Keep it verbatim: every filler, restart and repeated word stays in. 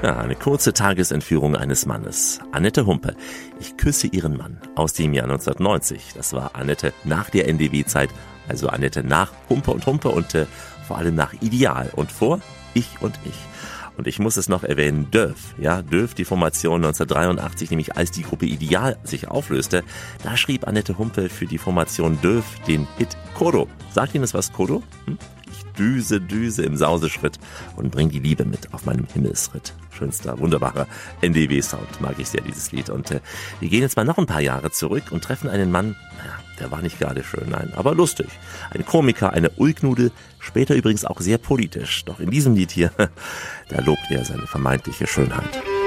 Ja, eine kurze Tagesentführung eines Mannes. Annette Humpe. Ich küsse ihren Mann aus dem Jahr neunzehnhundertneunzig. Das war Annette nach der N D W-Zeit, also Annette nach Humpe und Humpe und äh, vor allem nach Ideal und vor Ich und Ich. Und ich muss es noch erwähnen, Döf, ja, Döf, die Formation neunzehnhundertdreiundachtzig, nämlich als die Gruppe Ideal sich auflöste, da schrieb Annette Humpe für die Formation Döf den Hit Kodo. Sagt Ihnen das was, Kodo? Hm? Ich düse, düse im Sauseschritt und bring die Liebe mit auf meinem Himmelsritt. Schönster, wunderbarer N D W-Sound, mag ich sehr, dieses Lied. Und äh, wir gehen jetzt mal noch ein paar Jahre zurück und treffen einen Mann, naja, der war nicht gerade schön, nein, aber lustig. Ein Komiker, eine Ulknudel, später übrigens auch sehr politisch. Doch in diesem Lied hier, da lobt er seine vermeintliche Schönheit.